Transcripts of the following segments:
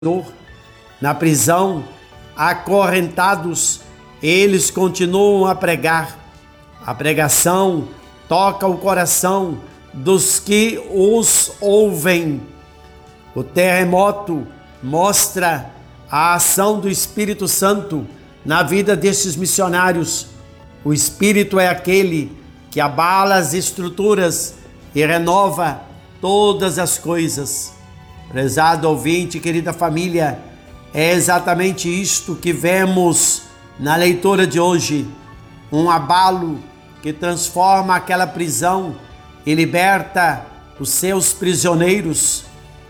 na prisão, acorrentados, eles continuam a pregar. A pregação toca o coração dos que os ouvem. O terremoto mostra a ação do Espírito Santo na vida destes missionários. O Espírito é aquele que abala as estruturas e renova todas as coisas. Prezado ouvinte, querida família, é exatamente isto que vemos na leitura de hoje. Um abalo que transforma aquela prisão e liberta os seus prisioneiros.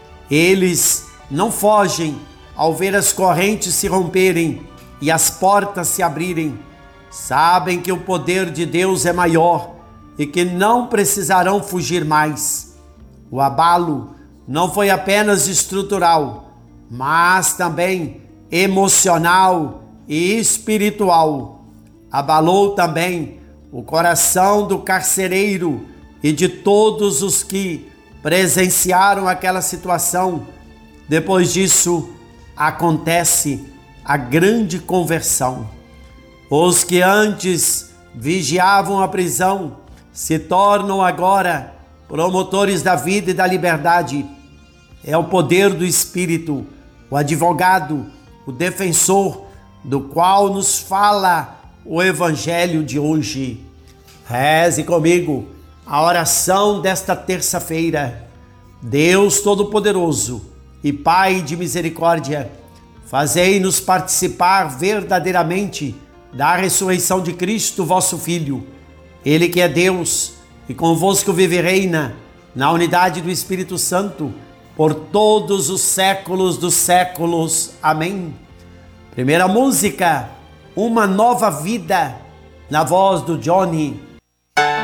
Eles não fogem ao ver as correntes se romperem e as portas se abrirem. Sabem que o poder de Deus é maior e que não precisarão fugir mais. O abalo não foi apenas estrutural, mas também emocional e espiritual. Abalou também o coração do carcereiro e de todos os que presenciaram aquela situação. Depois disso, acontece a grande conversão. Os que antes vigiavam a prisão se tornam agora promotores da vida e da liberdade. É o poder do Espírito, o advogado, o defensor, do qual nos fala o Evangelho de hoje. Reze comigo a oração desta terça-feira. Deus Todo-Poderoso e Pai de misericórdia, fazei-nos participar verdadeiramente da ressurreição de Cristo, vosso Filho. Ele que é Deus e convosco vive e reina na unidade do Espírito Santo por todos os séculos dos séculos. Amém. Primeira música, Uma Nova Vida, na voz do Johnny.